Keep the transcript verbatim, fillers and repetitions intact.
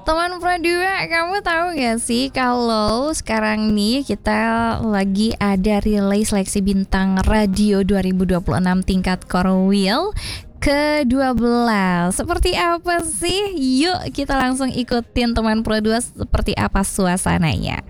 Teman Pro dua, kamu tahu gak sih kalau sekarang nih kita lagi ada relay seleksi bintang radio dua ribu dua puluh enam tingkat Korwil ke dua belas. Seperti apa sih? Yuk kita langsung ikutin teman Pro dua seperti apa suasananya.